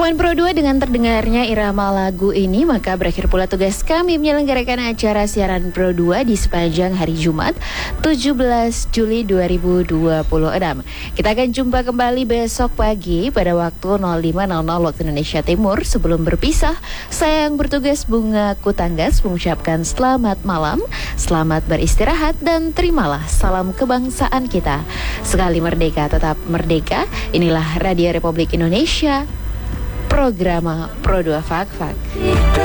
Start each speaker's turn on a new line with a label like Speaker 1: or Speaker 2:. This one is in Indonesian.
Speaker 1: Sobat Pro 2, dengan terdengarnya irama lagu ini, maka berakhir pula tugas kami menyelenggarakan acara siaran Pro 2 di sepanjang hari Jumat 17 Juli 2026. Kita akan jumpa kembali besok pagi pada waktu 05.00 waktu Indonesia Timur. Sebelum berpisah, saya yang bertugas Bunga Kutanggas mengucapkan selamat malam, selamat beristirahat, dan terimalah salam kebangsaan kita. Sekali merdeka, tetap merdeka. Inilah Radio Republik Indonesia, Programa Pro 2 Fak Fak.